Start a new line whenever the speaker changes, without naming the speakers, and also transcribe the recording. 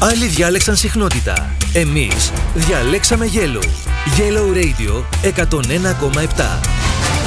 Άλλοι διάλεξαν συχνότητα. Εμείς διαλέξαμε Yellow. Yellow Radio 101,7.